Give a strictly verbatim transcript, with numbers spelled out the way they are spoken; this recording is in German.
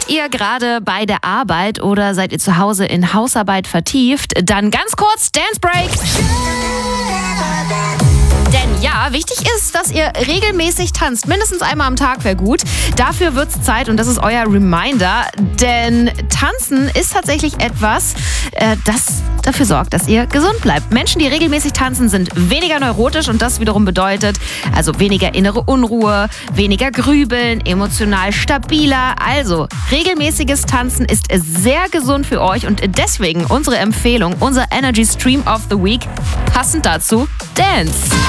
Seid ihr gerade bei der Arbeit oder seid ihr zu Hause in Hausarbeit vertieft? Dann ganz kurz Dance Break. Denn ja, wichtig ist, dass ihr regelmäßig tanzt. Mindestens einmal am Tag wäre gut. Dafür wird's Zeit und das ist euer Reminder. Denn Tanzen ist tatsächlich etwas, äh, das dafür sorgt, dass ihr gesund bleibt. Menschen, die regelmäßig tanzen, sind weniger neurotisch und das wiederum bedeutet, also weniger innere Unruhe, weniger Grübeln, emotional stabiler. Also regelmäßiges Tanzen ist sehr gesund für euch und deswegen unsere Empfehlung, unser Energy Stream of the Week, passend dazu Dance.